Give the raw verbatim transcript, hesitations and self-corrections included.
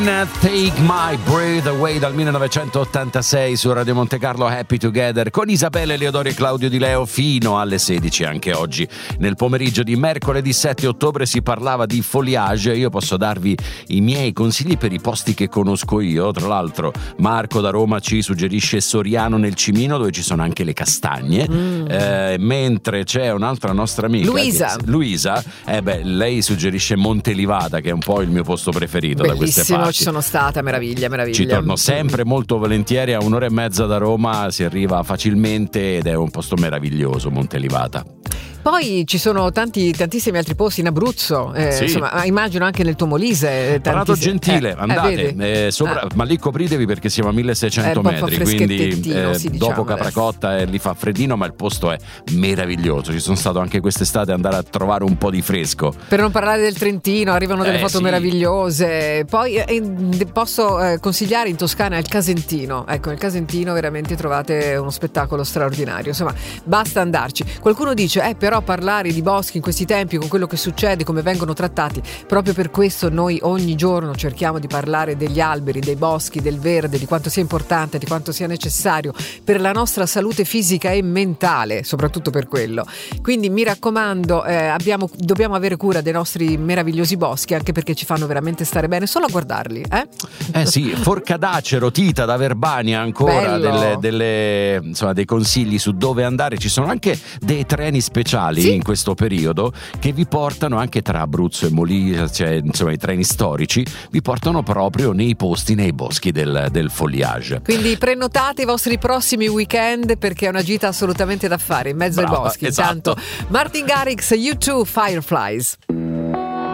Take My Breath Away dal millenovecentottantasei su Radio Monte Carlo. Happy Together con Isabella Eleodori e Claudio Di Leo fino alle sedici anche oggi. Nel pomeriggio di mercoledì sette ottobre si parlava di foliage. Io posso darvi i miei consigli per i posti che conosco io. Tra l'altro Marco da Roma ci suggerisce Soriano nel Cimino, dove ci sono anche le castagne, mm. eh, mentre c'è un'altra nostra amica Luisa che, Luisa eh beh, lei suggerisce Montelivata, che è un po' il mio posto preferito. Bellissimo, da queste parti. ci sono stata, meraviglia, meraviglia. Ci torno sempre molto volentieri. A un'ora e mezza da Roma si arriva facilmente ed è un posto meraviglioso, Montelivata. Poi ci sono tanti, tantissimi altri posti in Abruzzo, eh, sì. Insomma, immagino anche nel tuo Molise. Prato Gentile, eh, andate, eh, eh, sopra, ah. ma lì copritevi perché siamo a milleseicento eh, metri, quindi eh, sì, diciamo dopo Capracotta eh, lì fa freddino, ma il posto è meraviglioso. Ci sono stato anche quest'estate, andare a trovare un po' di fresco. Per non parlare del Trentino, arrivano delle eh, foto sì. meravigliose. Poi eh, posso eh, consigliare in Toscana il Casentino. Ecco, nel Casentino veramente trovate uno spettacolo straordinario. Insomma, basta andarci. Qualcuno dice, eh, però parlare di boschi in questi tempi, con quello che succede, come vengono trattati, proprio per questo noi ogni giorno cerchiamo di parlare degli alberi, dei boschi, del verde, di quanto sia importante, di quanto sia necessario per la nostra salute fisica e mentale, soprattutto per quello. Quindi mi raccomando, eh, abbiamo, dobbiamo avere cura dei nostri meravigliosi boschi, anche perché ci fanno veramente stare bene solo a guardarli. Eh, eh sì, Forcadacero, Tita da Verbania ancora delle, delle, insomma, dei consigli su dove andare. Ci sono anche dei treni speciali sì. in questo periodo che vi portano anche tra Abruzzo e Molise, cioè insomma i treni storici vi portano proprio nei posti, nei boschi del, del foliage. Quindi prenotate i vostri prossimi weekend, perché è una gita assolutamente da fare in mezzo Brava, ai boschi. esatto. Intanto Martin Garrix, U due, Fireflies.